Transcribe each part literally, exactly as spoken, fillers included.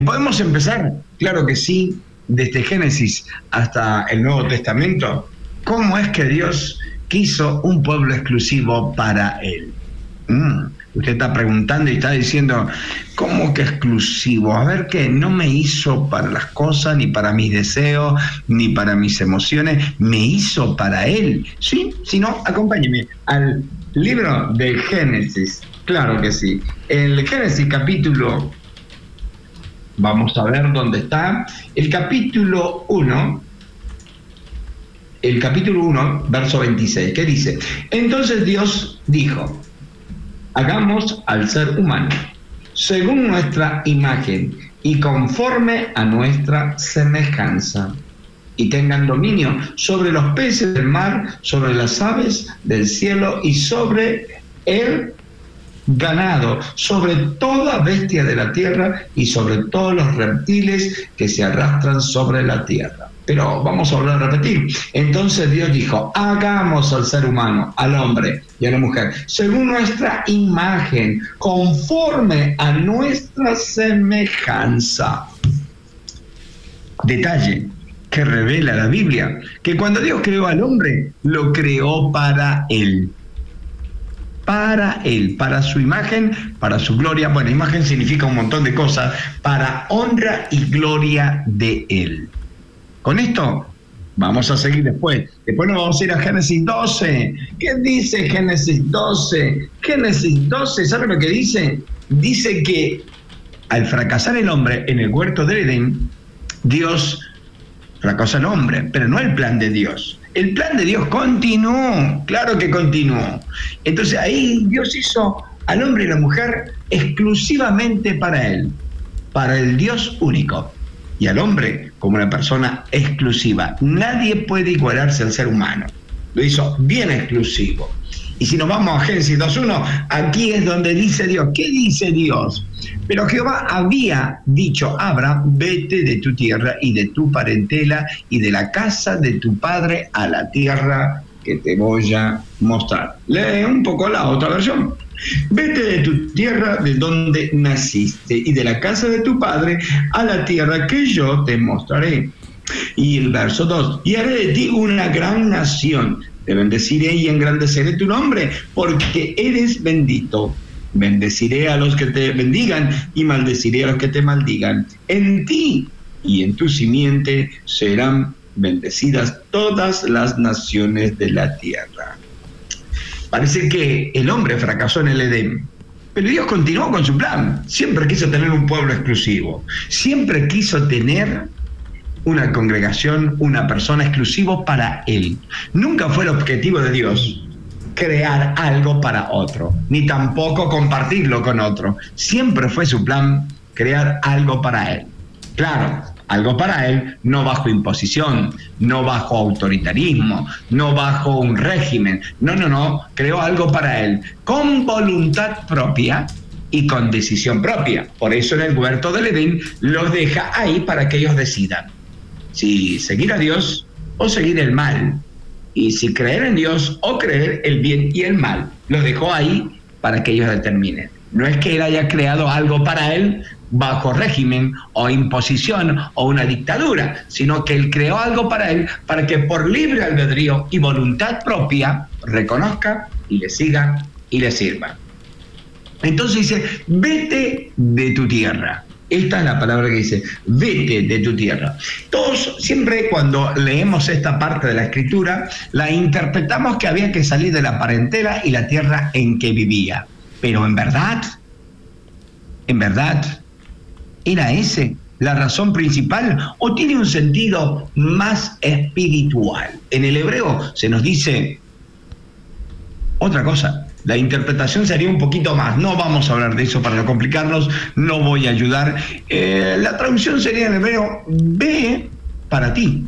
¿Podemos empezar? Claro que sí, desde Génesis hasta el Nuevo Testamento. ¿Cómo es que Dios quiso un pueblo exclusivo para Él? Mm, usted está preguntando y está diciendo, ¿cómo que exclusivo? A ver, ¿qué? No me hizo para las cosas, ni para mis deseos, ni para mis emociones, me hizo para Él. ¿Sí? Si no, acompáñeme al libro de Génesis. Claro que sí. El Génesis capítulo... Vamos a ver dónde está. El capítulo uno, el capítulo uno, verso veintiséis, ¿qué dice? Entonces Dios dijo, hagamos al ser humano, según nuestra imagen y conforme a nuestra semejanza, y tengan dominio sobre los peces del mar, sobre las aves del cielo y sobre el ganado, sobre toda bestia de la tierra y sobre todos los reptiles que se arrastran sobre la tierra. Pero vamos a volver a repetir. Entonces Dios dijo, hagamos al ser humano, al hombre y a la mujer, según nuestra imagen, conforme a nuestra semejanza. Detalle que revela la Biblia, que cuando Dios creó al hombre, lo creó para él. Para Él, para su imagen, para su gloria. Bueno, imagen significa un montón de cosas, para honra y gloria de Él. Con esto vamos a seguir después. Después nos vamos a ir a Génesis doce. ¿Qué dice Génesis doce? Génesis doce, ¿sabe lo que dice? Dice que al fracasar el hombre en el huerto del Edén, Dios fracasó al hombre, pero no el plan de Dios. El plan de Dios continuó, claro que continuó. Entonces ahí Dios hizo al hombre y la mujer exclusivamente para Él, para el Dios único, y al hombre como una persona exclusiva. Nadie puede igualarse al ser humano, lo hizo bien exclusivo. Y si nos vamos a Génesis dos uno, aquí es donde dice Dios. ¿Qué dice Dios? Pero Jehová había dicho a Abraham, vete de tu tierra y de tu parentela y de la casa de tu padre a la tierra que te voy a mostrar. Lee un poco la otra versión. Vete de tu tierra de donde naciste y de la casa de tu padre a la tierra que yo te mostraré. Y el verso dos, y haré de ti una gran nación. Te bendeciré y engrandeceré tu nombre, porque eres bendito. Bendeciré a los que te bendigan y maldeciré a los que te maldigan. En ti y en tu simiente serán bendecidas todas las naciones de la tierra. Parece que el hombre fracasó en el Edén, pero Dios continuó con su plan. Siempre quiso tener un pueblo exclusivo. Siempre quiso tener una congregación, una persona exclusivo para Él. Nunca fue el objetivo de Dios crear algo para otro, ni tampoco compartirlo con otro. Siempre fue su plan crear algo para Él. Claro, algo para Él, no bajo imposición, no bajo autoritarismo, no bajo un régimen. No, no, no, creó algo para Él, con voluntad propia y con decisión propia. Por eso en el huerto del Edén los deja ahí para que ellos decidan si seguir a Dios o seguir el mal, y si creer en Dios o creer el bien y el mal. Los dejó ahí para que ellos determinen. No es que Él haya creado algo para Él bajo régimen o imposición o una dictadura, sino que Él creó algo para Él para que por libre albedrío y voluntad propia reconozca y le siga y le sirva. Entonces dice, vete de tu tierra. Esta es la palabra que dice, vete de tu tierra. Todos siempre cuando leemos esta parte de la Escritura, la interpretamos que había que salir de la parentela y la tierra en que vivía. Pero en verdad, en verdad, ¿era ese la razón principal o tiene un sentido más espiritual? En el hebreo se nos dice otra cosa. La interpretación sería un poquito más. No vamos a hablar de eso para no complicarnos, no voy a ayudar. Eh, la traducción sería en hebreo, ve para ti.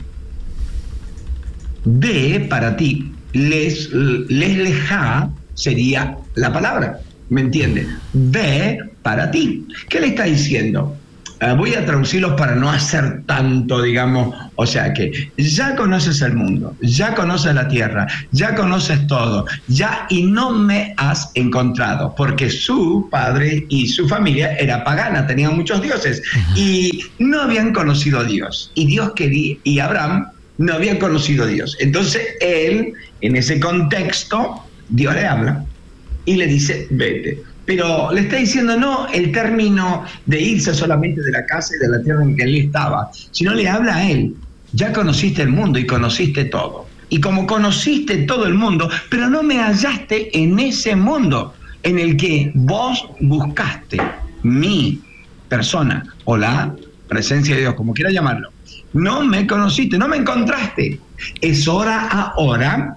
Ve para ti. Les, les leja sería la palabra. ¿Me entiende? Ve para ti. ¿Qué le está diciendo? Uh, voy a traducirlos para no hacer tanto, digamos, o sea que ya conoces el mundo, ya conoces la tierra, ya conoces todo, ya y no me has encontrado, porque su padre y su familia era pagana, tenían muchos dioses y no habían conocido a Dios, y Dios quería, y Abraham no había conocido a Dios. Entonces él, en ese contexto, Dios le habla y le dice, vete. Pero le está diciendo no el término de irse solamente de la casa y de la tierra en que él estaba, sino le habla a él. Ya conociste el mundo y conociste todo. Y como conociste todo el mundo, pero no me hallaste en ese mundo en el que vos buscaste mi persona o la presencia de Dios, como quiera llamarlo. No me conociste, no me encontraste. Es hora ahora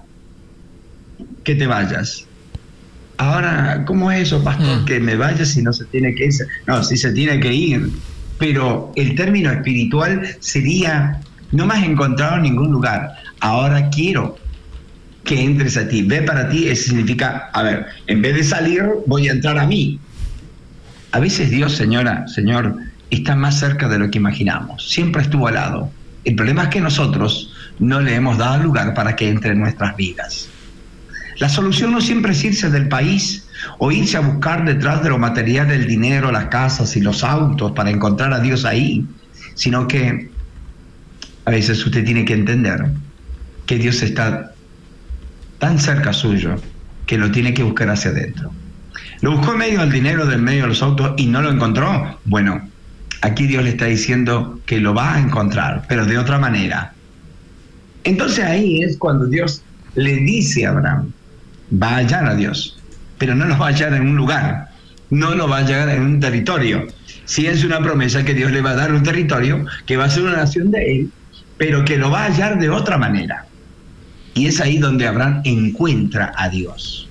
que te vayas. Ahora, ¿cómo es eso, pastor? Que me vaya si no se tiene que ir. No, si se tiene que ir. Pero el término espiritual sería, no me has encontrado en ningún lugar. Ahora quiero que entres a ti. Ve para ti, eso significa, a ver, en vez de salir, voy a entrar a mí. A veces Dios, señora, Señor, está más cerca de lo que imaginamos. Siempre estuvo al lado. El problema es que nosotros no le hemos dado lugar para que entre en nuestras vidas. La solución no siempre es irse del país o irse a buscar detrás de lo material, el dinero, las casas y los autos para encontrar a Dios ahí, sino que a veces usted tiene que entender que Dios está tan cerca suyo que lo tiene que buscar hacia adentro. Lo buscó en medio del dinero, del medio de los autos y no lo encontró. Bueno, aquí Dios le está diciendo que lo va a encontrar, pero de otra manera. Entonces ahí es cuando Dios le dice a Abraham, va a hallar a Dios, pero no lo va a hallar en un lugar, no lo va a hallar en un territorio. Sí es una promesa que Dios le va a dar un territorio, que va a ser una nación de él, pero que lo va a hallar de otra manera. Y es ahí donde Abraham encuentra a Dios,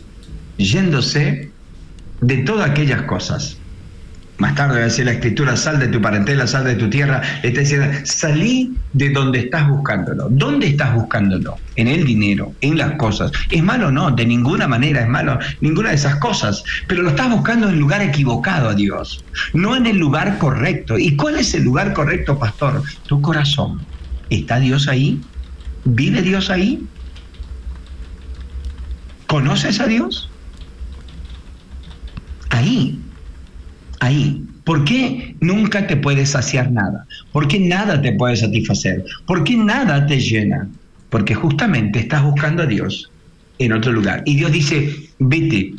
yéndose de todas aquellas cosas. Más tarde va a decir la Escritura, sal de tu parentela, sal de tu tierra. Le está diciendo, salí de donde estás buscándolo. ¿Dónde estás buscándolo? En el dinero, en las cosas. ¿Es malo? No, de ninguna manera es malo, ninguna de esas cosas. Pero lo estás buscando en el lugar equivocado a Dios, no en el lugar correcto. ¿Y cuál es el lugar correcto, pastor? Tu corazón. ¿Está Dios ahí? ¿Vive Dios ahí? ¿Conoces a Dios? Ahí. Ahí. ¿Por qué nunca te puedes saciar nada? ¿Por qué nada te puede satisfacer? ¿Por qué nada te llena? Porque justamente estás buscando a Dios en otro lugar. Y Dios dice, vete,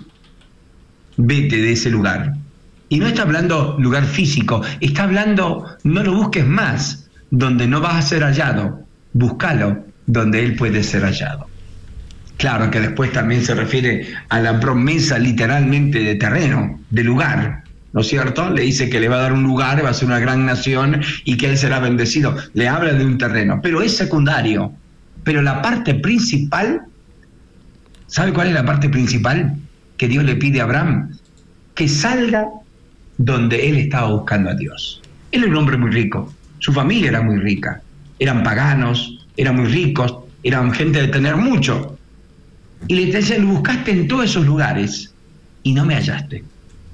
vete de ese lugar. Y no está hablando lugar físico, está hablando, no lo busques más, donde no vas a ser hallado. Búscalo donde Él puede ser hallado. Claro que después también se refiere a la promesa literalmente de terreno, de lugar. ¿No es cierto? Le dice que le va a dar un lugar, va a ser una gran nación y que él será bendecido. Le habla de un terreno, pero es secundario. Pero la parte principal, ¿sabe cuál es la parte principal que Dios le pide a Abraham? Que salga donde él estaba buscando a Dios. Él era un hombre muy rico, su familia era muy rica, eran paganos, eran muy ricos, eran gente de tener mucho. Y le dice, lo buscaste en todos esos lugares y no me hallaste.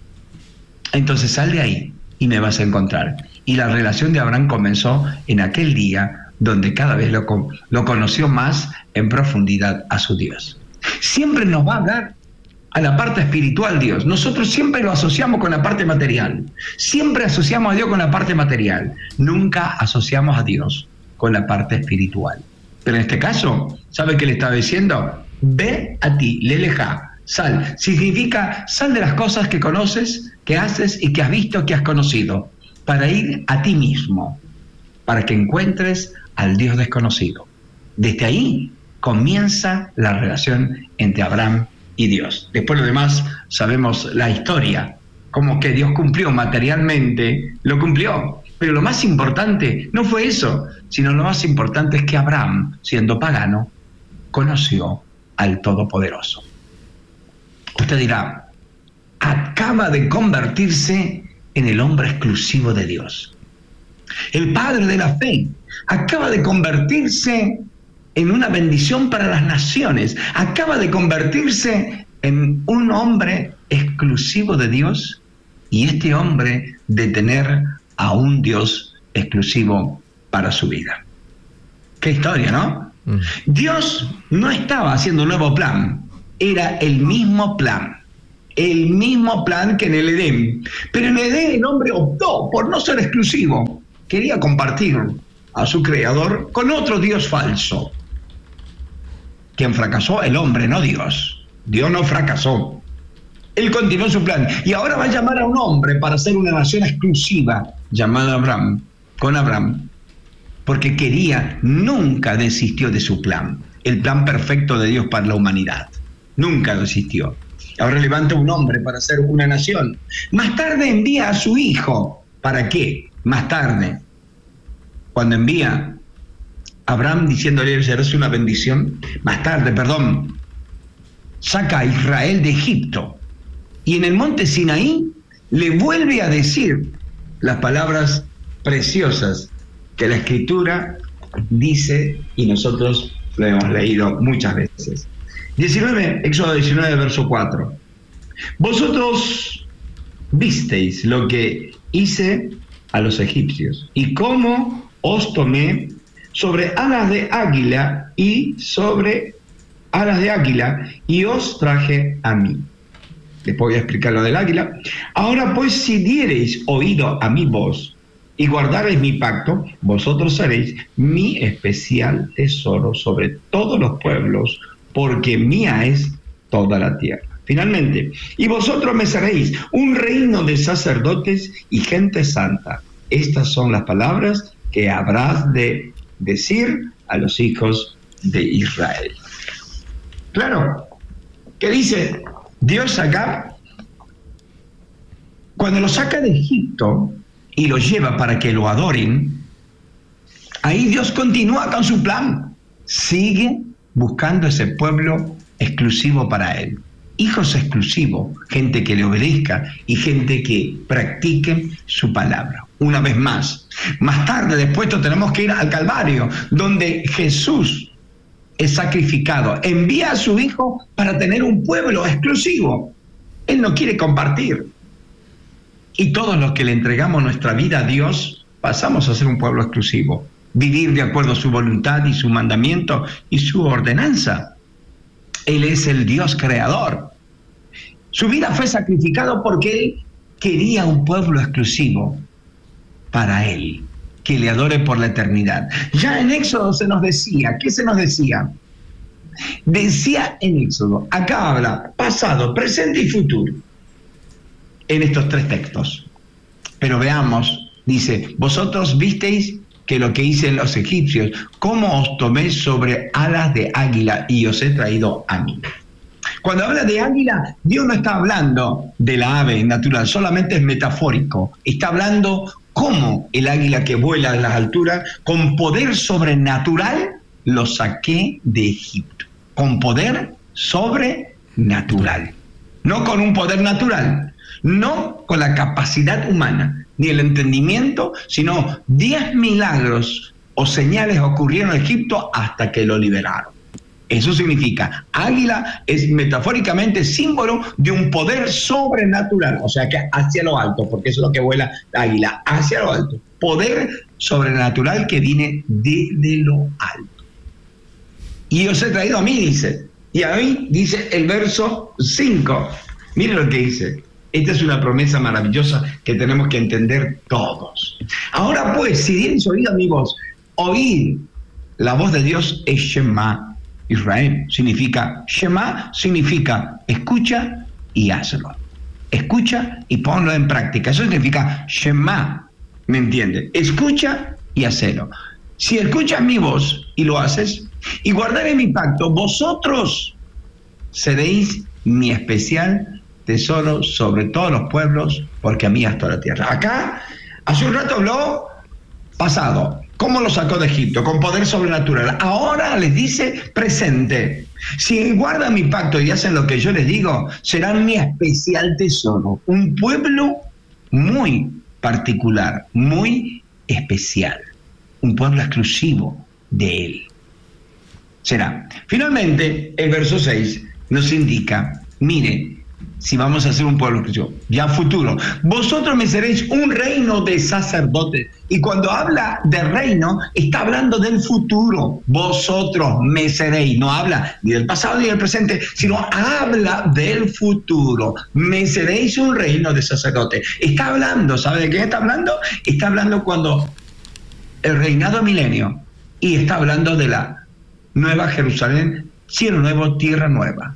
Entonces sal de ahí y me vas a encontrar. Y la relación de Abraham comenzó en aquel día donde cada vez lo, lo conoció más en profundidad a su Dios. Siempre nos va a hablar a la parte espiritual Dios. Nosotros siempre lo asociamos con la parte material. Siempre asociamos a Dios con la parte material. Nunca asociamos a Dios con la parte espiritual. Pero en este caso, ¿sabe qué le estaba diciendo? Ve a ti, leleja, sal. Significa sal de las cosas que conoces, que haces y que has visto, que has conocido, para ir a ti mismo, para que encuentres al Dios desconocido. Desde ahí comienza la relación entre Abraham y Dios. Después lo demás sabemos la historia, como que Dios cumplió materialmente, lo cumplió. Pero lo más importante no fue eso, sino lo más importante es que Abraham, siendo pagano, conoció al Todopoderoso. Usted dirá, acaba de convertirse en el hombre exclusivo de Dios. El padre de la fe acaba de convertirse en una bendición para las naciones. Acaba de convertirse en un hombre exclusivo de Dios. Y este hombre de tener a un Dios exclusivo para su vida. Qué historia, ¿no? Mm. Dios no estaba haciendo un nuevo plan, era el mismo plan, el mismo plan que en el Edén. Pero en el Edén el hombre optó por no ser exclusivo, quería compartir a su creador con otro Dios falso. Quien fracasó, el hombre, no Dios. Dios no fracasó. Él continuó su plan y ahora va a llamar a un hombre para ser una nación exclusiva llamada Abraham, con Abraham, porque quería, nunca desistió de su plan, el plan perfecto de Dios para la humanidad. Nunca desistió. Ahora levanta un hombre para ser una nación. Más tarde envía a su hijo. ¿Para qué? Más tarde, cuando envía a Abraham diciéndole, serás una bendición, más tarde, perdón, saca a Israel de Egipto. Y en el monte Sinaí le vuelve a decir las palabras preciosas que la Escritura dice y nosotros lo hemos leído muchas veces. diecinueve, Éxodo diecinueve, verso cuatro. Vosotros visteis lo que hice a los egipcios y cómo os tomé sobre alas de águila y sobre alas de águila y os traje a mí. Les voy a explicar lo del águila. Ahora pues, si diereis oído a mi voz y guardareis mi pacto, vosotros seréis mi especial tesoro sobre todos los pueblos, porque mía es toda la tierra. Finalmente, y vosotros me seréis un reino de sacerdotes y gente santa. Estas son las palabras que habrás de decir a los hijos de Israel. Claro, ¿qué dice Dios acá? Cuando lo saca de Egipto y lo lleva para que lo adoren, ahí Dios continúa con su plan. Sigue buscando ese pueblo exclusivo para Él. Hijos exclusivos, gente que le obedezca y gente que practique su palabra. Una vez más, más tarde, después tenemos que ir al Calvario, donde Jesús es sacrificado, envía a su Hijo para tener un pueblo exclusivo. Él no quiere compartir. Y todos los que le entregamos nuestra vida a Dios, pasamos a ser un pueblo exclusivo. Vivir de acuerdo a su voluntad y su mandamiento y su ordenanza. Él es el Dios creador. Su vida fue sacrificado porque Él quería un pueblo exclusivo para Él, que le adore por la eternidad. Ya en Éxodo se nos decía, ¿qué se nos decía? Decía en Éxodo, acá habla pasado, presente y futuro, en estos tres textos. Pero veamos, dice, vosotros visteis que lo que hice en los egipcios, cómo os tomé sobre alas de águila y os he traído a mí. Cuando habla de águila, Dios no está hablando de la ave natural, solamente es metafórico. Está hablando cómo el águila que vuela en las alturas, con poder sobrenatural, lo saqué de Egipto. Con poder sobrenatural. No con un poder natural, no con la capacidad humana, ni el entendimiento, sino diez milagros o señales ocurrieron en Egipto hasta que lo liberaron. Eso significa, águila es metafóricamente símbolo de un poder sobrenatural, o sea que hacia lo alto, porque eso es lo que vuela la águila, hacia lo alto. Poder sobrenatural que viene desde lo alto. Y os he traído a mí, dice. Y a mí, dice el verso cinco. Miren lo que dice. Esta es una promesa maravillosa que tenemos que entender todos. Ahora pues, si diereis oído a mi voz, oíd la voz de Dios es Shema Israel. Significa, Shema significa escucha y hazlo. Escucha y ponlo en práctica. Eso significa Shema, ¿me entiende? Escucha y hazlo. Si escuchas mi voz y lo haces, y guardaré mi pacto, vosotros seréis mi especial tesoro sobre todos los pueblos, porque a mí es toda la tierra. Acá, hace un rato habló pasado. ¿Cómo lo sacó de Egipto? Con poder sobrenatural. Ahora les dice presente. Si guardan mi pacto y hacen lo que yo les digo, serán mi especial tesoro. Un pueblo muy particular, muy especial. Un pueblo exclusivo de Él. Será. Finalmente, el verso seis nos indica, mire, si vamos a ser un pueblo exclusivo. Ya futuro. Vosotros me seréis un reino de sacerdotes. Y cuando habla de reino, está hablando del futuro. Vosotros me seréis. No habla ni del pasado ni del presente, sino habla del futuro. Me seréis un reino de sacerdotes. Está hablando, ¿sabe de qué está hablando? Está hablando cuando el reinado milenio. Y está hablando de la nueva Jerusalén, cielo nuevo, tierra nueva.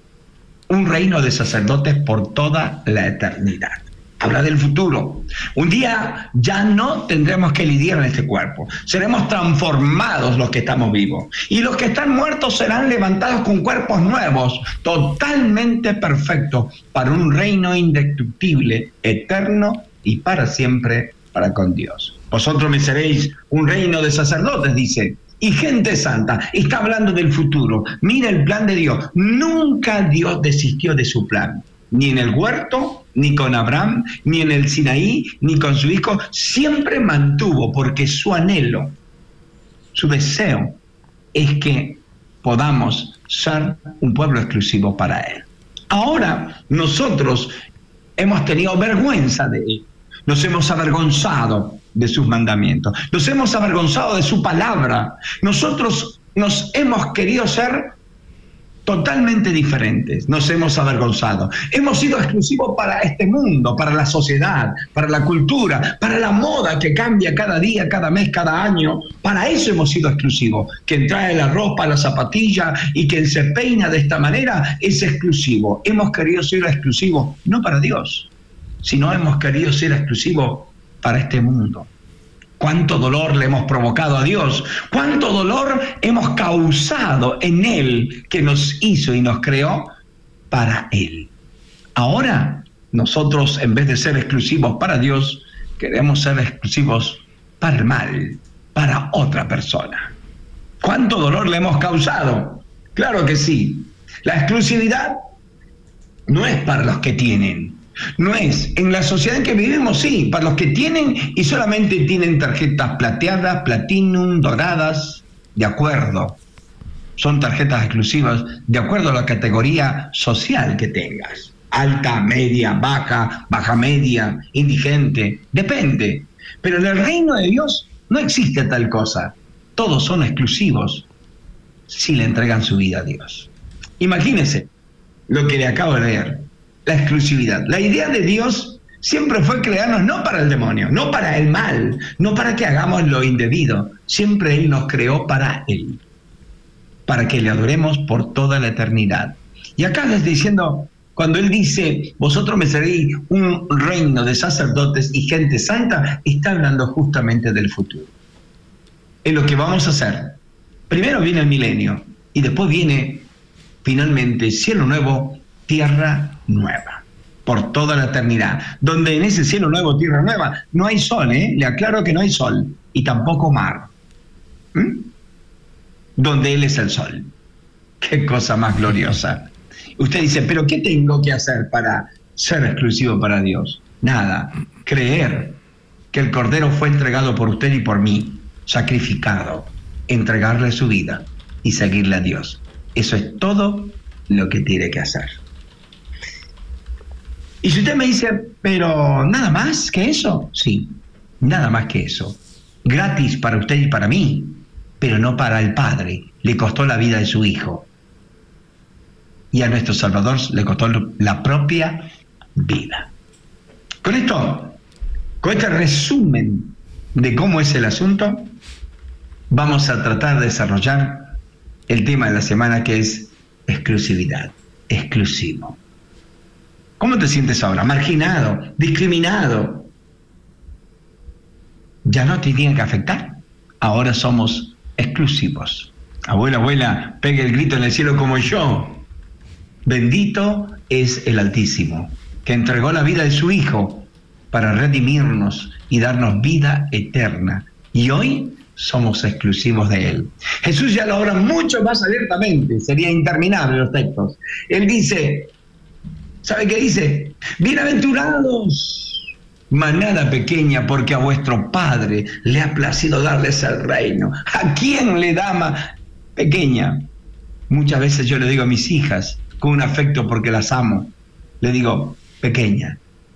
Un reino de sacerdotes por toda la eternidad. Habla del futuro. Un día ya no tendremos que lidiar en este cuerpo. Seremos transformados los que estamos vivos. Y los que están muertos serán levantados con cuerpos nuevos, totalmente perfectos, para un reino indestructible, eterno y para siempre para con Dios. Vosotros me seréis un reino de sacerdotes, dice, y gente santa. Está hablando del futuro. Mira el plan de Dios. Nunca Dios desistió de su plan. Ni en el huerto, ni con Abraham, ni en el Sinaí, ni con su hijo. Siempre mantuvo, porque su anhelo, su deseo, es que podamos ser un pueblo exclusivo para Él. Ahora nosotros hemos tenido vergüenza de Él. Nos hemos avergonzado de sus mandamientos. Nos hemos avergonzado de su palabra. Nosotros nos hemos querido ser totalmente diferentes. Nos hemos avergonzado. Hemos sido exclusivos para este mundo, para la sociedad, para la cultura, para la moda que cambia cada día, cada mes, cada año. Para eso hemos sido exclusivos. Quien trae la ropa, la zapatilla y quien se peina de esta manera es exclusivo. Hemos querido ser exclusivos, no para Dios, sino hemos querido ser exclusivos para este mundo. Cuánto dolor le hemos provocado a Dios, cuánto dolor hemos causado en Él, que nos hizo y nos creó para Él. Ahora nosotros, en vez de ser exclusivos para Dios, queremos ser exclusivos para el mal, para otra persona. ¿Cuánto dolor le hemos causado? Claro que sí. La exclusividad no es para los que tienen. No es, en la sociedad en que vivimos, sí, para los que tienen y solamente tienen tarjetas plateadas, platinum, doradas, de acuerdo. Son tarjetas exclusivas de acuerdo a la categoría social que tengas. Alta, media, baja, baja media, indigente, depende. Pero en el reino de Dios no existe tal cosa. Todos son exclusivos si le entregan su vida a Dios. Imagínense lo que le acabo de leer. La exclusividad. La idea de Dios siempre fue crearnos no para el demonio, no para el mal, no para que hagamos lo indebido. Siempre Él nos creó para Él, para que le adoremos por toda la eternidad. Y acá les estoy diciendo, cuando Él dice, vosotros me seréis un reino de sacerdotes y gente santa, está hablando justamente del futuro. Es lo que vamos a hacer. Primero viene el milenio y después viene finalmente cielo nuevo, tierra nueva, por toda la eternidad, donde en ese cielo nuevo, tierra nueva, no hay sol, ¿eh? Le aclaro que no hay sol, y tampoco mar, ¿Mm? donde Él es el sol. Qué cosa más gloriosa. Usted dice, ¿pero qué tengo que hacer para ser exclusivo para Dios? Nada, creer que el Cordero fue entregado por usted y por mí, sacrificado, entregarle su vida y seguirle a Dios. Eso es todo lo que tiene que hacer. Y si usted me dice, pero nada más que eso, sí, nada más que eso. Gratis para usted y para mí, pero no para el Padre. Le costó la vida de su Hijo. Y a nuestro Salvador le costó la propia vida. Con esto, con este resumen de cómo es el asunto, vamos a tratar de desarrollar el tema de la semana, que es exclusividad, exclusivo. ¿Cómo te sientes ahora? Marginado, discriminado. ¿Ya no te tiene que afectar? Ahora somos exclusivos. Abuela, abuela, pegue el grito en el cielo como yo. Bendito es el Altísimo, que entregó la vida de su Hijo para redimirnos y darnos vida eterna. Y hoy somos exclusivos de Él. Jesús ya lo habla mucho más abiertamente, sería interminable los textos. Él dice, ¿sabe qué dice? Bienaventurados, manada pequeña, porque a vuestro Padre le ha placido darles el reino. ¿A quién le da más pequeña? Muchas veces yo le digo a mis hijas, con un afecto porque las amo, le digo, pequeña,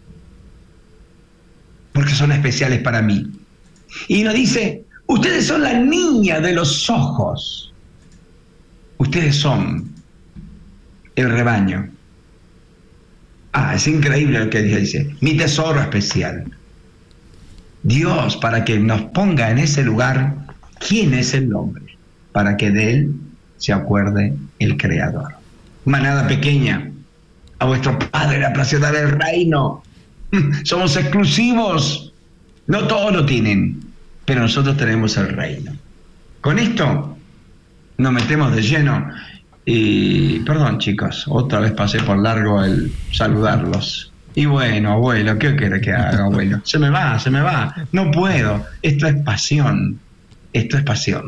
porque son especiales para mí. Y nos dice, ustedes son la niña de los ojos, ustedes son el rebaño. Ah, es increíble lo que dice, mi tesoro especial. Dios, para que nos ponga en ese lugar, ¿quién es el hombre? Para que de él se acuerde el Creador. Manada pequeña, a vuestro Padre le plació dar el reino. Somos exclusivos. No todos lo tienen, pero nosotros tenemos el reino. Con esto nos metemos de lleno. Y perdón, chicos, otra vez pasé por largo el saludarlos. Y bueno, abuelo, ¿qué quiere que haga, abuelo? Se me va, se me va. No puedo. Esto es pasión. Esto es pasión.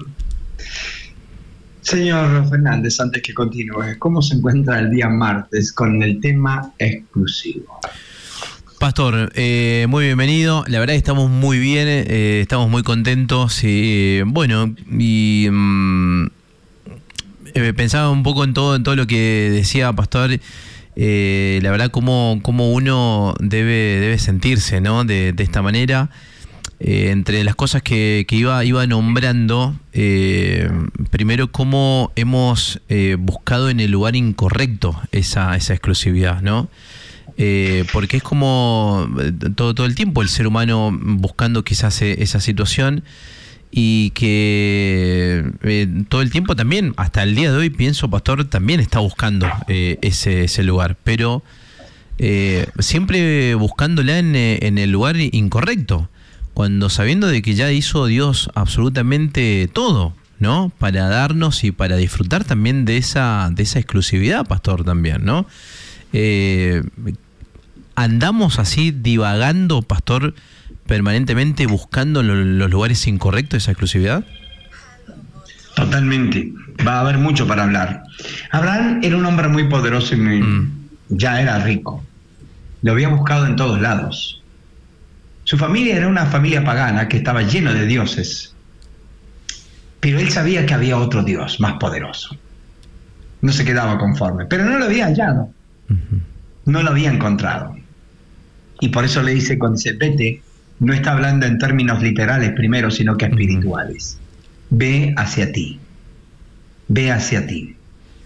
Señor Fernández, antes que continúe, ¿cómo se encuentra el día martes con el tema exclusivo? Pastor, eh, muy bienvenido. La verdad que estamos muy bien, eh, estamos muy contentos. Y, bueno, y mm, eh, pensaba un poco en todo, en todo lo que decía Pastor. Eh, la verdad, cómo, cómo uno debe, debe sentirse, ¿no? De, de esta manera. Eh, entre las cosas que, que iba, iba nombrando, eh, primero cómo hemos eh, buscado en el lugar incorrecto esa, esa exclusividad, ¿no? Eh, porque es como todo, todo el tiempo el ser humano buscando quizás esa situación, y que eh, todo el tiempo también, hasta el día de hoy, pienso, Pastor, también está buscando eh, ese, ese lugar, pero eh, siempre buscándola en, en el lugar incorrecto, cuando sabiendo de que ya hizo Dios absolutamente todo, ¿no? Para darnos y para disfrutar también de esa, de esa exclusividad, Pastor, también, ¿no? Eh, andamos así divagando, Pastor, permanentemente buscando lo, los lugares incorrectos, esa exclusividad. Totalmente. Va a haber mucho para hablar. Abraham era un hombre muy poderoso y muy, mm. ya era rico. Lo había buscado en todos lados. Su familia era una familia pagana que estaba lleno de dioses. Pero él sabía que había otro Dios más poderoso. No se quedaba conforme, pero no lo había hallado. Uh-huh. No lo había encontrado. Y por eso le dice, cuando dice, vete, no está hablando en términos literales primero, sino que espirituales. Ve hacia ti. Ve hacia ti.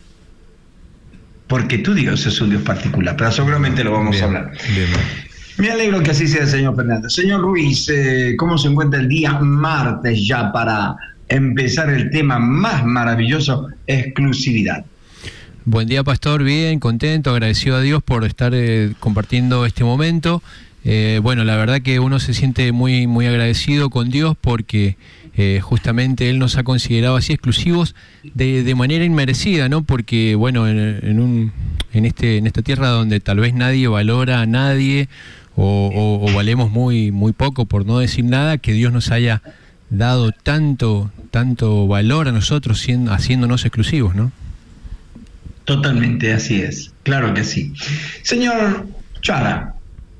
Porque tu Dios es un Dios particular, pero seguramente lo vamos bien, a hablar. Bien, bien. Me alegro que así sea, señor Fernández. Señor Ruiz, eh, ¿cómo se encuentra el día martes ya para empezar el tema más maravilloso, exclusividad? Buen día, Pastor, bien, contento, agradecido a Dios por estar eh, compartiendo este momento. Eh, bueno, la verdad que uno se siente muy, muy agradecido con Dios porque eh, justamente Él nos ha considerado así exclusivos de, de manera inmerecida, ¿no? Porque, bueno, en, en, un, en, este, en esta tierra donde tal vez nadie valora a nadie o, o, o valemos muy, muy poco, por no decir nada, que Dios nos haya dado tanto, tanto valor a nosotros siendo, haciéndonos exclusivos, ¿no? Totalmente, así es. Claro que sí. Señor Chara.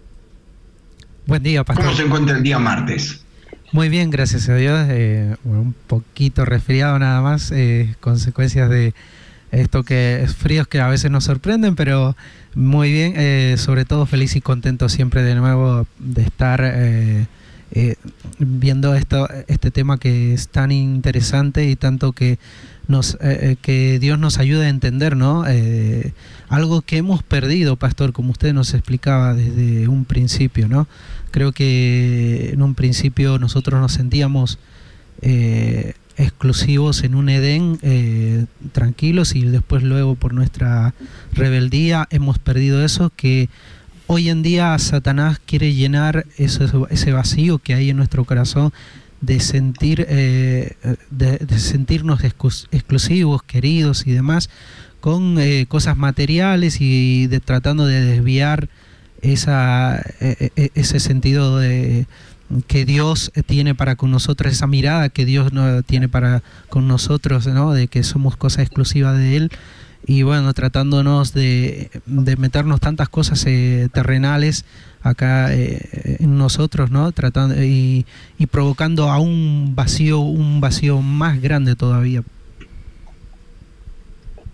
Buen día, Pastor. ¿Cómo se encuentra el día martes? Muy bien, gracias a Dios. Eh, bueno, un poquito resfriado nada más, eh, consecuencias de esto que es fríos que a veces nos sorprenden, pero muy bien. Eh, sobre todo feliz y contento siempre de nuevo de estar eh, eh, viendo esto, este tema que es tan interesante y tanto que Nos, eh, que Dios nos ayude a entender, ¿no? Eh, algo que hemos perdido, Pastor, como usted nos explicaba desde un principio, ¿no? Creo que en un principio nosotros nos sentíamos eh, exclusivos en un Edén, eh, tranquilos, y después luego por nuestra rebeldía hemos perdido eso, que hoy en día Satanás quiere llenar eso, ese vacío que hay en nuestro corazón, de sentir eh, de, de sentirnos exclusivos, queridos y demás, con eh, cosas materiales y de, tratando de desviar esa eh, ese sentido de que Dios tiene para con nosotros, esa mirada que Dios no tiene para con nosotros, ¿no? De que somos cosa exclusiva de Él. Y bueno, tratándonos de, de meternos tantas cosas eh, terrenales acá eh, en nosotros, ¿no? Tratando y, y provocando a un vacío, un vacío más grande todavía.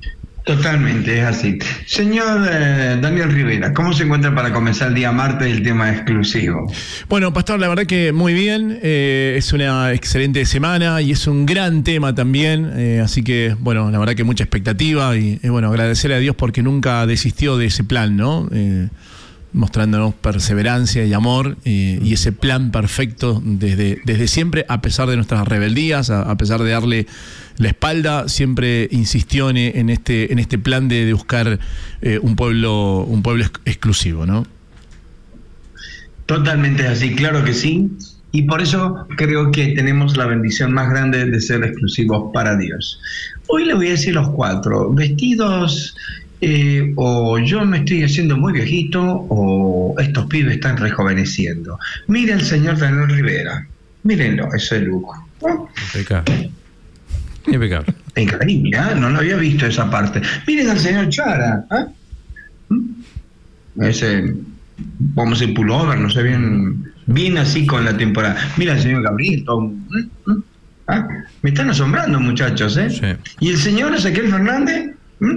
Totalmente, es así. Señor eh, Daniel Rivera, ¿cómo se encuentra para comenzar el día martes el tema exclusivo? Bueno, Pastor, la verdad que muy bien, eh, es una excelente semana y es un gran tema también, eh, así que, bueno, la verdad que mucha expectativa y, eh, bueno, agradecer a Dios porque nunca desistió de ese plan, ¿no? Eh, mostrándonos perseverancia y amor eh, y ese plan perfecto desde, desde siempre, a pesar de nuestras rebeldías, a, a pesar de darle la espalda, siempre insistió en, en este en este plan de, de buscar eh, un pueblo un pueblo ex- exclusivo, ¿no? Totalmente así, claro que sí. Y por eso creo que tenemos la bendición más grande de ser exclusivos para Dios. Hoy le voy a decir los cuatro, vestidos... Eh, o yo me estoy haciendo muy viejito o estos pibes están rejuveneciendo. Mire el señor Daniel Rivera, mírenlo, ese look. ¿No? Impecable. Impecable. Increíble, ¿eh? No lo había visto esa parte. Miren al señor Chara, ¿eh? Ese, vamos a decir, pullover, no sé, bien, bien así con la temporada. Mira el señor Gabriel, todo, ¿eh? ¿Ah? Me están asombrando, muchachos, ¿eh? Sí. Y el señor Ezequiel Fernández, ¿eh?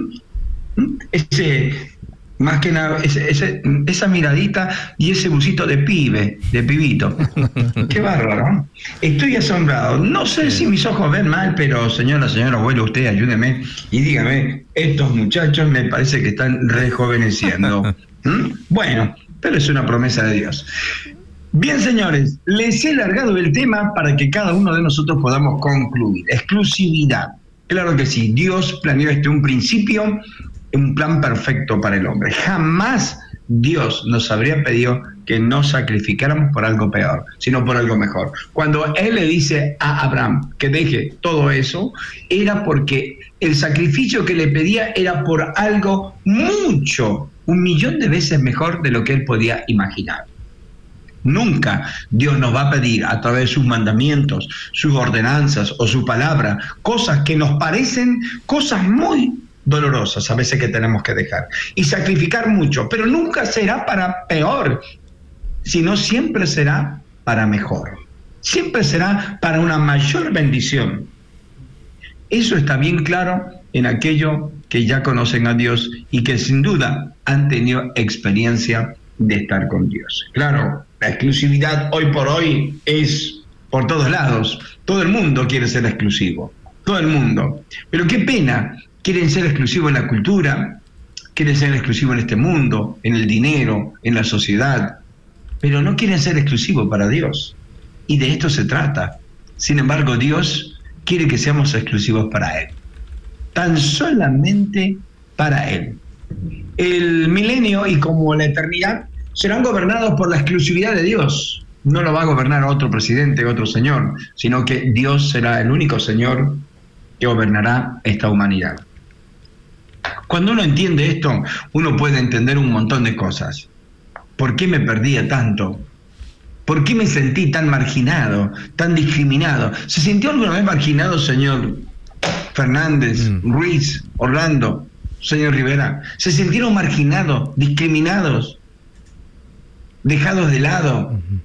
Ese, más que nada, ese, ese, esa miradita y ese busito de pibe, de pibito. Qué bárbaro. Estoy asombrado. No sé si mis ojos ven mal, pero señora, señora, abuelo, usted ayúdeme y dígame, estos muchachos me parece que están rejuveneciendo. ¿Mm? Bueno, pero es una promesa de Dios. Bien, señores, les he largado el tema para que cada uno de nosotros podamos concluir. Exclusividad. Claro que sí, Dios planeó este un principio, un plan perfecto para el hombre. Jamás Dios nos habría pedido que no sacrificáramos por algo peor, sino por algo mejor. Cuando Él le dice a Abraham que deje todo eso, era porque el sacrificio que le pedía era por algo mucho, un millón de veces mejor de lo que Él podía imaginar. Nunca Dios nos va a pedir a través de sus mandamientos, sus ordenanzas o su palabra, cosas que nos parecen cosas muy dolorosas a veces que tenemos que dejar y sacrificar mucho, pero nunca será para peor, sino siempre será para mejor, siempre será para una mayor bendición. Eso está bien claro en aquellos que ya conocen a Dios y que sin duda han tenido experiencia de estar con Dios. Claro, la exclusividad hoy por hoy es por todos lados. Todo el mundo quiere ser exclusivo. Todo el mundo. Pero qué pena. Quieren ser exclusivos en la cultura, quieren ser exclusivos en este mundo, en el dinero, en la sociedad. Pero no quieren ser exclusivos para Dios. Y de esto se trata. Sin embargo, Dios quiere que seamos exclusivos para Él. Tan solamente para Él. El milenio y como la eternidad serán gobernados por la exclusividad de Dios. No lo va a gobernar otro presidente, otro señor, sino que Dios será el único señor que gobernará esta humanidad. Cuando uno entiende esto, uno puede entender un montón de cosas. ¿Por qué me perdía tanto? ¿Por qué me sentí tan marginado, tan discriminado? ¿Se sintió alguna vez marginado, señor Fernández, mm. Ruiz, Orlando, señor Rivera? ¿Se sintieron marginados, discriminados, dejados de lado? Uh-huh.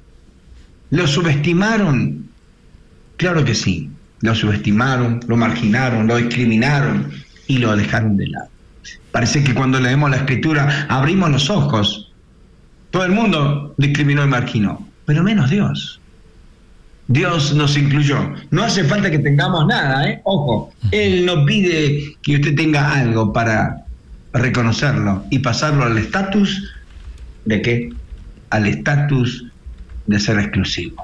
¿Lo subestimaron? Claro que sí. Lo subestimaron, lo marginaron, lo discriminaron y lo dejaron de lado. Parece que cuando leemos la Escritura abrimos los ojos. Todo el mundo discriminó y marginó, pero menos Dios. Dios nos incluyó. No hace falta que tengamos nada, ¿eh? Ojo, Él no pide que usted tenga algo para reconocerlo y pasarlo al estatus ¿de qué? Al estatus de ser exclusivo.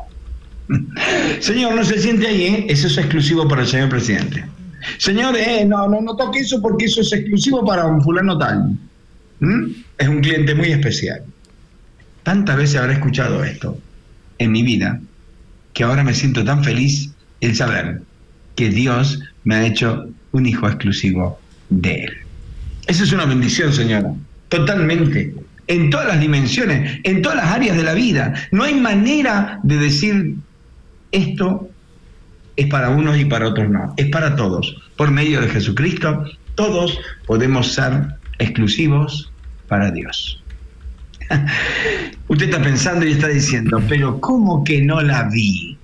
Señor, no se siente ahí, ¿eh? Eso es exclusivo para el señor presidente. Señor, eh, no, no, no toque eso porque eso es exclusivo para un fulano tal. ¿Mm? Es un cliente muy especial. Tantas veces habré escuchado esto en mi vida que ahora me siento tan feliz el saber que Dios me ha hecho un hijo exclusivo de Él. Esa es una bendición, señora, totalmente, en todas las dimensiones, en todas las áreas de la vida. No hay manera de decir esto es para unos y para otros no, es para todos. Por medio de Jesucristo, todos podemos ser exclusivos para Dios. Usted está pensando y está diciendo, pero ¿cómo que no la vi?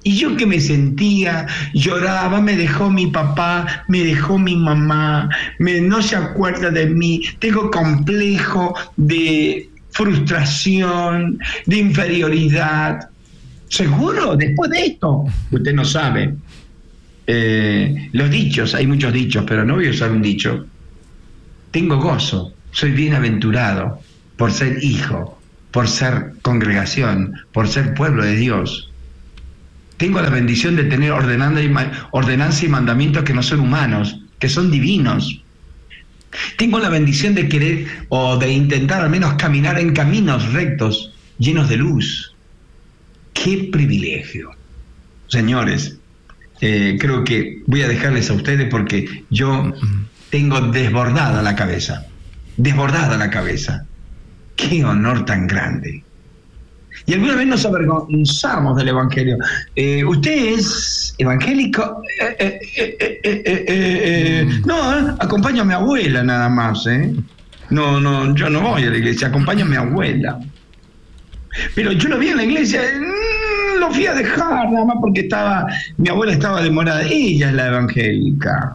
Y yo que me sentía, lloraba, me dejó mi papá, me dejó mi mamá, me, no se acuerda de mí, tengo complejo de frustración, de inferioridad. ¿Seguro? Después de esto, usted no sabe. Eh, los dichos, hay muchos dichos, pero no voy a usar un dicho. Tengo gozo, soy bienaventurado por ser hijo, por ser congregación, por ser pueblo de Dios. Tengo la bendición de tener ordenanza y, ordenanza y mandamientos que no son humanos, que son divinos. Tengo la bendición de querer o de intentar al menos caminar en caminos rectos, llenos de luz. ¡Qué privilegio! Señores, eh, creo que voy a dejarles a ustedes porque yo tengo desbordada la cabeza, desbordada la cabeza. ¡Qué honor tan grande! Y alguna vez nos avergonzamos del Evangelio. Eh, ¿Usted es evangélico? Eh, eh, eh, eh, eh, eh, eh. No, eh, acompaño a mi abuela nada más. ¿eh? No, no, yo no voy a la iglesia, acompaño a mi abuela. Pero yo lo vi en la iglesia, mmm, lo fui a dejar nada más porque estaba, mi abuela estaba demorada. Ella es la evangélica.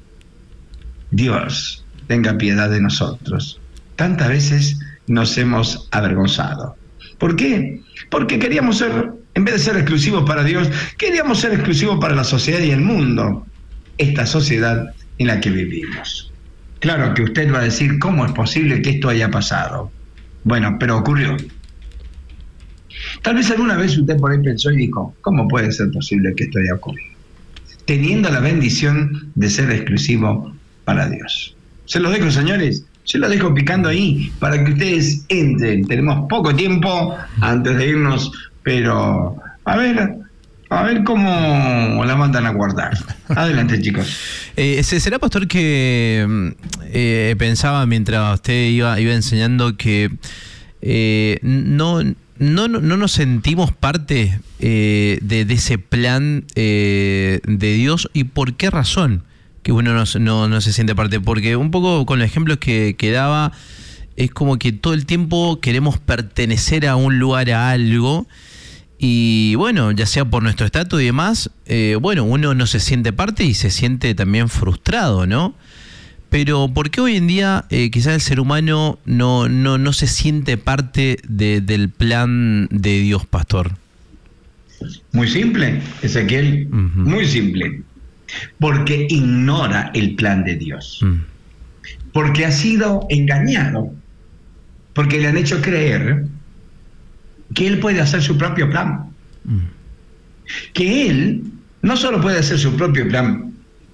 Dios, tenga piedad de nosotros. Tantas veces nos hemos avergonzado. ¿Por qué? Porque queríamos ser, en vez de ser exclusivos para Dios, queríamos ser exclusivos para la sociedad y el mundo, esta sociedad en la que vivimos. Claro que usted va a decir, ¿cómo es posible que esto haya pasado? Bueno, pero ocurrió. Tal vez alguna vez usted por ahí pensó y dijo, ¿cómo puede ser posible que esto haya ocurrido? Teniendo la bendición de ser exclusivo para Dios. Se los dejo, señores. Yo lo dejo picando ahí para que ustedes entren. Tenemos poco tiempo antes de irnos, pero a ver, a ver cómo la mandan a guardar. Adelante, chicos. Eh, ¿Será, pastor, que eh, pensaba mientras usted iba, iba enseñando que eh, no, no, no nos sentimos parte eh, de, de ese plan eh, de Dios? ¿Y por qué razón que uno no, no, no se siente parte? Porque un poco con los ejemplos que, que daba, es como que todo el tiempo queremos pertenecer a un lugar, a algo, y bueno, ya sea por nuestro estatus y demás, eh, bueno, uno no se siente parte y se siente también frustrado, ¿no? Pero ¿por qué hoy en día eh, quizás el ser humano no, no, no se siente parte de, del plan de Dios, pastor? Muy simple, Ezequiel, uh-huh. Muy simple. Porque ignora el plan de Dios. Mm. Porque ha sido engañado. Porque le han hecho creer que él puede hacer su propio plan. Mm. Que él no solo puede hacer su propio plan,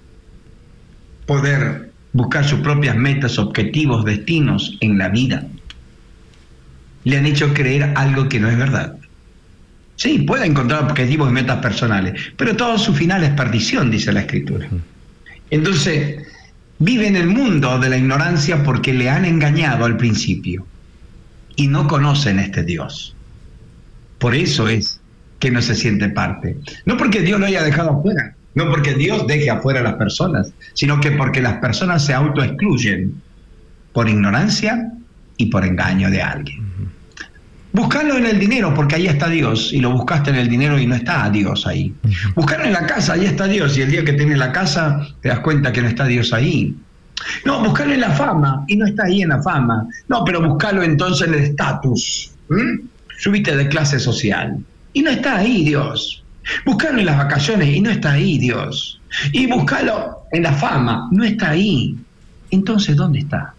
poder buscar sus propias metas, objetivos, destinos en la vida. Le han hecho creer algo que no es verdad. Sí, puede encontrar objetivos y metas personales, pero todo su final es perdición, dice la Escritura. Entonces, vive en el mundo de la ignorancia porque le han engañado al principio y no conocen este Dios. Por eso es que no se siente parte. No porque Dios lo haya dejado afuera, no porque Dios deje afuera a las personas, sino que porque las personas se autoexcluyen por ignorancia y por engaño de alguien. Buscarlo en el dinero, porque ahí está Dios, y lo buscaste en el dinero y no está Dios ahí. Uh-huh. Buscarlo en la casa, ahí está Dios, y el día que tienes la casa te das cuenta que no está Dios ahí. No, buscarlo en la fama, y no está ahí en la fama. No, pero buscarlo entonces en el estatus. ¿Mm? Subiste de clase social, y no está ahí Dios. Buscarlo en las vacaciones, y no está ahí Dios. Y buscarlo en la fama, no está ahí. Entonces, ¿dónde está?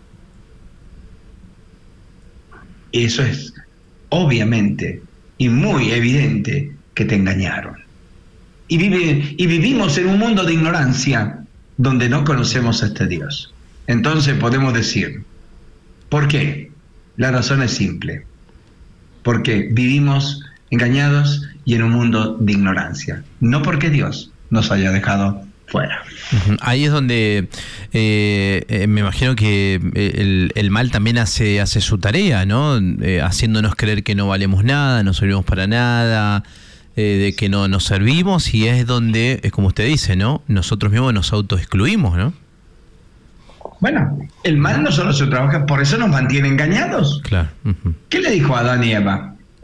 Eso es obviamente y muy evidente que te engañaron. Y, vive, y vivimos en un mundo de ignorancia donde no conocemos a este Dios. Entonces podemos decir, ¿por qué? La razón es simple. Porque vivimos engañados y en un mundo de ignorancia. No porque Dios nos haya dejado fuera. Ahí es donde eh, eh, me imagino que el, el mal también hace, hace su tarea, ¿no? Eh, haciéndonos creer que no valemos nada, no servimos para nada, eh, de que no nos servimos, y es donde, es como usted dice, ¿no? Nosotros mismos nos autoexcluimos, ¿no? Bueno, el mal no solo se trabaja, por eso nos mantiene engañados. Claro. Uh-huh. ¿Qué le dijo a Adán y Eva? No,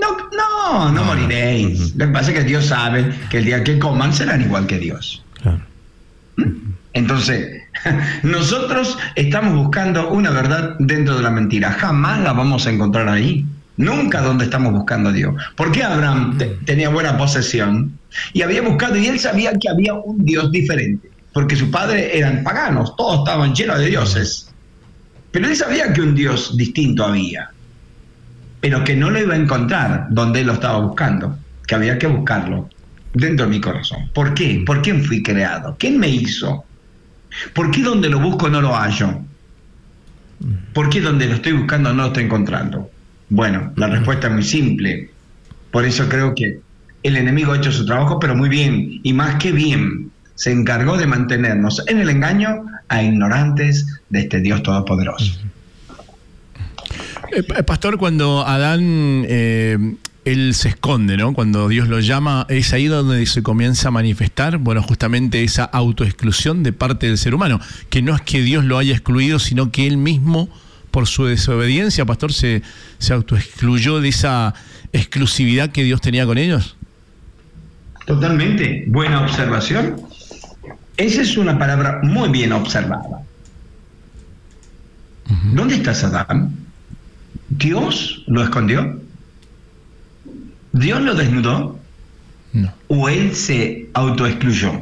No, no, no, no moriréis. Lo que pasa es que Dios sabe que el día que coman serán igual que Dios. Claro. Entonces, nosotros estamos buscando una verdad dentro de la mentira. Jamás la vamos a encontrar ahí. Nunca donde estamos buscando a Dios. ¿Por qué Abraham te, tenía buena posesión? Y había buscado, y él sabía que había un Dios diferente. Porque sus padres eran paganos, todos estaban llenos de dioses. Pero él sabía que un Dios distinto había. Pero que no lo iba a encontrar donde él lo estaba buscando. Que había que buscarlo dentro de mi corazón. ¿Por qué? ¿Por quién fui creado? ¿Quién me hizo? ¿Por qué donde lo busco no lo hallo? ¿Por qué donde lo estoy buscando no lo estoy encontrando? Bueno, la respuesta es muy simple. Por eso creo que el enemigo ha hecho su trabajo, pero muy bien, y más que bien, se encargó de mantenernos en el engaño a ignorantes de este Dios todopoderoso. Eh, pastor, cuando Adán, eh, él se esconde, ¿no? Cuando Dios lo llama, es ahí donde se comienza a manifestar, bueno, justamente esa autoexclusión de parte del ser humano, que no es que Dios lo haya excluido, sino que él mismo, por su desobediencia, pastor, se, se autoexcluyó de esa exclusividad que Dios tenía con ellos. Totalmente, buena observación. Esa es una palabra muy bien observada. Uh-huh. ¿Dónde está Adán? ¿Dios lo escondió? ¿Dios lo desnudó? No. ¿O él se autoexcluyó?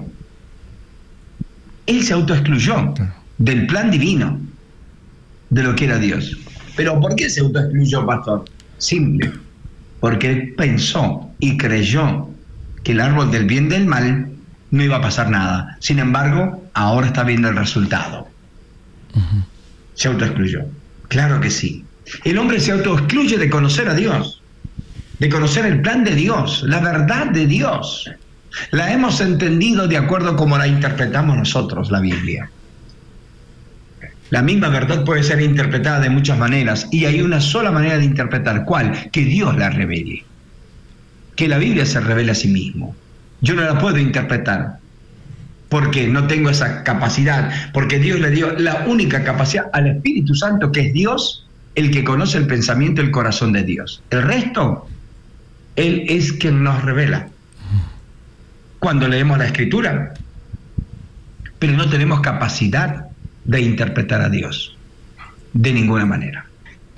Él se autoexcluyó no. del plan divino, de lo que era Dios. ¿Pero por qué se autoexcluyó, pastor? Simple, porque él pensó y creyó que el árbol del bien y del mal no iba a pasar nada. Sin embargo, ahora está viendo el resultado. Uh-huh. Se autoexcluyó. Claro que sí. El hombre se autoexcluye de conocer a Dios, de conocer el plan de Dios, la verdad de Dios. La hemos entendido de acuerdo como la interpretamos nosotros, la Biblia. La misma verdad puede ser interpretada de muchas maneras, y hay una sola manera de interpretar. ¿Cuál? Que Dios la revele. Que la Biblia se revele a sí mismo. Yo no la puedo interpretar porque no tengo esa capacidad, porque Dios le dio la única capacidad al Espíritu Santo, que es Dios, el que conoce el pensamiento y el corazón de Dios. El resto, Él es quien nos revela cuando leemos la Escritura, pero no tenemos capacidad de interpretar a Dios de ninguna manera.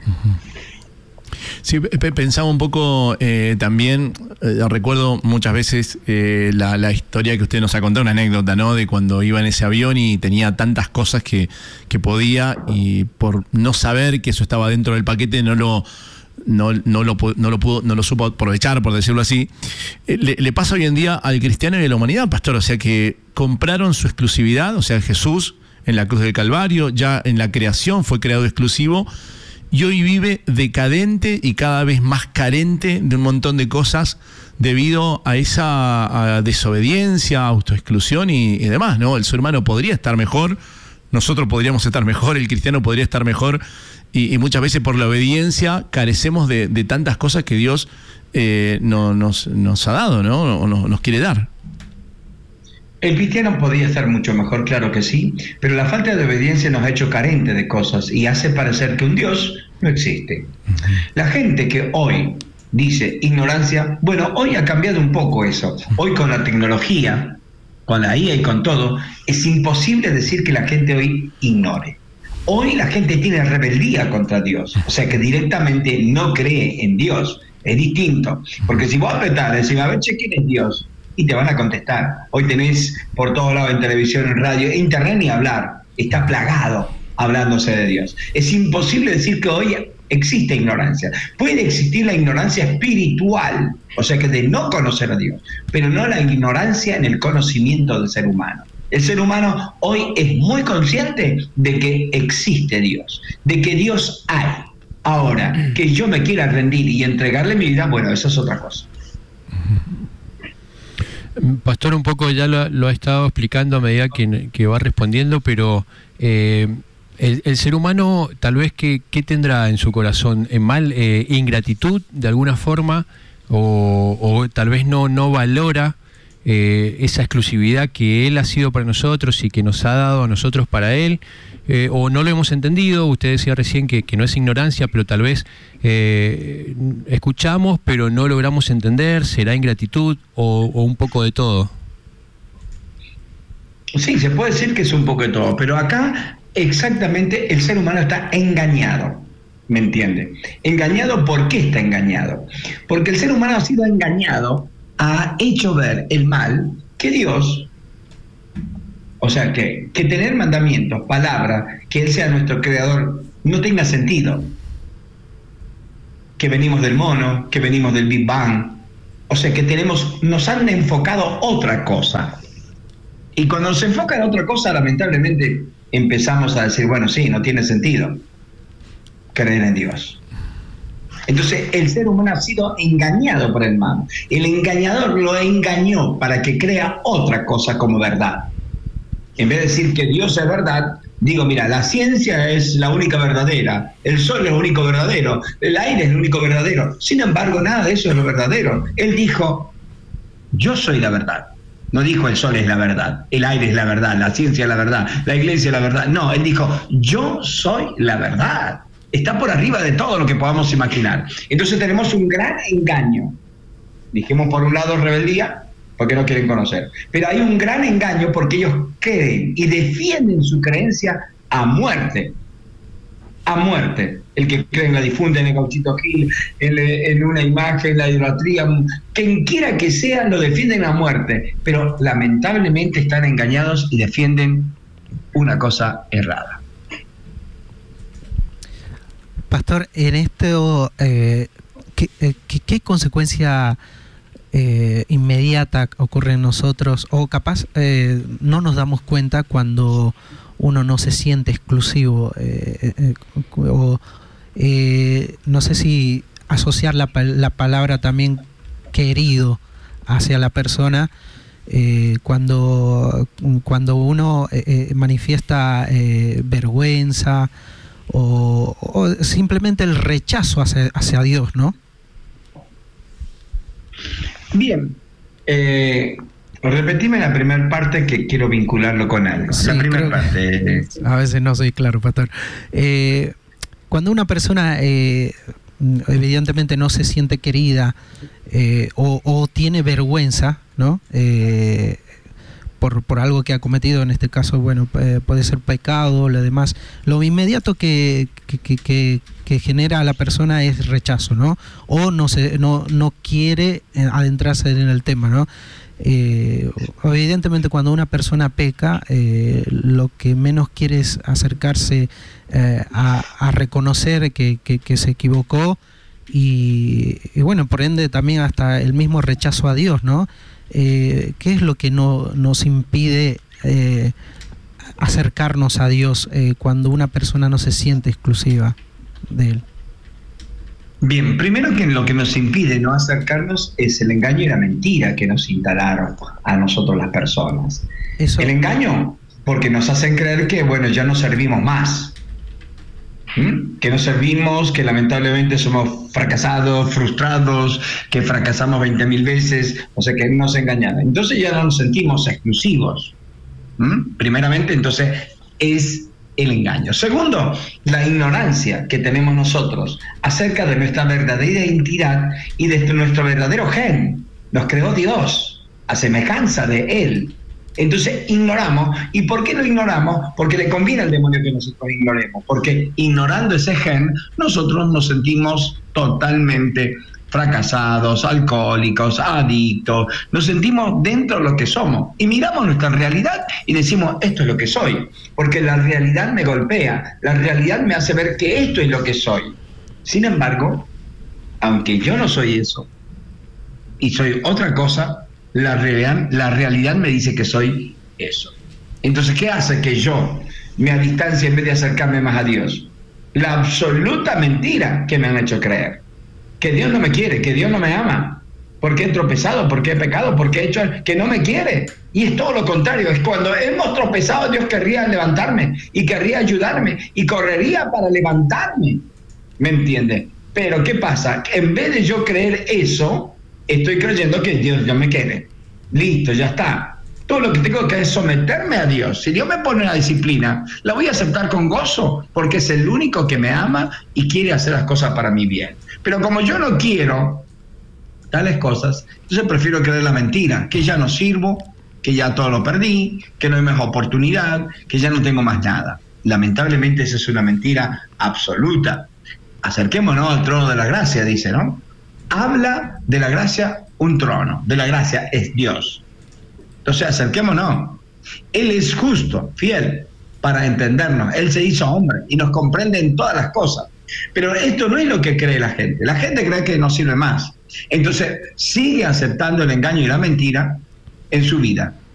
Sí, pensaba un poco eh, también, eh, recuerdo muchas veces eh, la, la historia que usted nos ha contado, una anécdota, ¿no? De cuando iba en ese avión y tenía tantas cosas que, que podía, y por no saber que eso estaba dentro del paquete no lo, no, no lo, no lo pudo, no lo supo aprovechar, por decirlo así. Eh, le, le pasa hoy en día al cristiano y a la humanidad, pastor, o sea que compraron su exclusividad, o sea, Jesús en la cruz del Calvario, ya en la creación fue creado exclusivo, y hoy vive decadente y cada vez más carente de un montón de cosas debido a esa a desobediencia, autoexclusión y, y demás, ¿no? El ser humano podría estar mejor, nosotros podríamos estar mejor, el cristiano podría estar mejor, y, y muchas veces por la obediencia carecemos de, de tantas cosas que Dios eh, no, nos, nos ha dado, ¿no? O nos, nos quiere dar. El cristiano podría ser mucho mejor, claro que sí, pero la falta de obediencia nos ha hecho carente de cosas y hace parecer que un Dios no existe. La gente que hoy dice ignorancia, bueno, hoy ha cambiado un poco eso. Hoy con la tecnología, con la I A y con todo, es imposible decir que la gente hoy ignore. Hoy la gente tiene rebeldía contra Dios, o sea que directamente no cree en Dios. Es distinto, porque si vos apretás, decís, a ver, che, ¿quién es Dios? Y te van a contestar. Hoy tenés por todos lados, en televisión, en radio, en internet, ni hablar. Está plagado hablándose de Dios. Es imposible decir que hoy existe ignorancia. Puede existir la ignorancia espiritual, o sea que de no conocer a Dios, pero no la ignorancia en el conocimiento del ser humano. El ser humano hoy es muy consciente de que existe Dios, de que Dios hay. Ahora, que yo me quiera rendir y entregarle mi vida, bueno, eso es otra cosa. Pastor, un poco ya lo, lo ha estado explicando a medida que, que va respondiendo, pero eh, el, el ser humano tal vez que, ¿qué tendrá en su corazón? ¿En mal eh, ingratitud de alguna forma? O, o tal vez no, no valora eh, esa exclusividad que Él ha sido para nosotros y que nos ha dado a nosotros para Él, eh, o no lo hemos entendido. Usted decía recién que, que no es ignorancia, pero tal vez eh, escuchamos pero no logramos entender. ¿Será ingratitud o, o un poco de todo? Sí, se puede decir que es un poco de todo, pero acá exactamente el ser humano está engañado, ¿me entiende? Engañado, ¿por qué está engañado? Porque el ser humano ha sido engañado, ha hecho ver el mal que Dios, o sea, que, que tener mandamientos, palabras, que Él sea nuestro creador, no tenga sentido. Que venimos del mono, que venimos del Big Bang, o sea, que tenemos, nos han enfocado otra cosa. Y cuando nos enfocan en otra cosa, lamentablemente empezamos a decir, bueno, sí, no tiene sentido creer en Dios. Entonces, el ser humano ha sido engañado por el mal. El engañador lo engañó para que crea otra cosa como verdad. En vez de decir que Dios es verdad, digo, mira, la ciencia es la única verdadera, el sol es lo único verdadero, el aire es lo único verdadero. Sin embargo, nada de eso es lo verdadero. Él dijo, yo soy la verdad. No dijo el sol es la verdad, el aire es la verdad, la ciencia es la verdad, la iglesia es la verdad. No, él dijo, yo soy la verdad. Está por arriba de todo lo que podamos imaginar. Entonces tenemos un gran engaño. Dijimos por un lado rebeldía, porque no quieren conocer. Pero hay un gran engaño porque ellos creen y defienden su creencia a muerte. A muerte. El que cree en la difunta, en el Gauchito Gil, en, en una imagen, la idolatría, quien quiera que sea, lo defienden a muerte. Pero lamentablemente están engañados y defienden una cosa errada. Pastor, en esto, eh, ¿qué, qué, qué consecuencia eh, inmediata ocurre en nosotros? O capaz eh, no nos damos cuenta cuando uno no se siente exclusivo. Eh, eh, o eh, no sé si asociar la, la palabra también querido hacia la persona. Eh, cuando, cuando uno eh, manifiesta eh, vergüenza o, o simplemente el rechazo hacia, hacia Dios, ¿no? Bien, eh, repetime la primera parte que quiero vincularlo con algo. Sí, la primera parte. Que, a veces no soy claro, pastor. Eh, cuando una persona eh, evidentemente no se siente querida eh, o, o tiene vergüenza, ¿no? Eh, por, por algo que ha cometido, en este caso, bueno, eh, puede ser pecado, lo demás. Lo inmediato que, que, que, que, que genera a la persona es rechazo, ¿no? O no se, no, no quiere adentrarse en el tema, ¿no? Eh, evidentemente cuando una persona peca, eh, lo que menos quiere es acercarse eh, a, a reconocer que, que, que se equivocó y, y bueno, por ende también hasta el mismo rechazo a Dios, ¿no? Eh, ¿qué es lo que no, nos impide eh, acercarnos a Dios eh, cuando una persona no se siente exclusiva de Él? Bien, primero que lo que nos impide no acercarnos es el engaño y la mentira que nos instalaron a nosotros las personas. Eso. El engaño, porque nos hacen creer que, bueno, ya no servimos más. ¿Mm? Que no servimos, que lamentablemente somos fracasados, frustrados, que fracasamos veinte mil veces, o sea que nos engañan. Entonces ya no nos sentimos exclusivos. ¿Mm? Primeramente, entonces, es el engaño. Segundo, la ignorancia que tenemos nosotros acerca de nuestra verdadera identidad y de nuestro verdadero gen. Nos creó Dios a semejanza de Él. Entonces ignoramos. ¿Y por qué lo ignoramos? Porque le conviene al demonio que nosotros ignoremos. Porque ignorando ese gen, nosotros nos sentimos totalmente fracasados, alcohólicos, adictos, nos sentimos dentro de lo que somos y miramos nuestra realidad y decimos, esto es lo que soy, porque la realidad me golpea, la realidad me hace ver que esto es lo que soy. Sin embargo, aunque yo no soy eso y soy otra cosa, la realidad, la realidad me dice que soy eso. Entonces, ¿qué hace que yo me adistancie en vez de acercarme más a Dios? La absoluta mentira que me han hecho creer. Que Dios no me quiere, que Dios no me ama, porque he tropezado, porque he pecado, porque he hecho que no me quiere. Y es todo lo contrario, es cuando hemos tropezado, Dios querría levantarme y querría ayudarme y correría para levantarme. ¿Me entiende? Pero ¿qué pasa? En vez de yo creer eso, estoy creyendo que Dios no me quiere. Listo, ya está. Todo lo que tengo que es someterme a Dios. Si Dios me pone una disciplina, la voy a aceptar con gozo, porque es el único que me ama y quiere hacer las cosas para mi bien. Pero como yo no quiero tales cosas, entonces prefiero creer la mentira, que ya no sirvo, que ya todo lo perdí, que no hay más oportunidad, que ya no tengo más nada. Lamentablemente esa es una mentira absoluta. Acerquémonos al trono de la gracia, dice, ¿no? Habla de la gracia un trono, de la gracia es Dios. Entonces acerquémonos. Él es justo, fiel, para entendernos. Él se hizo hombre y nos comprende en todas las cosas. Pero esto no es lo que cree la gente. La gente cree que no sirve más. Entonces sigue aceptando el engaño y la mentira en su vida.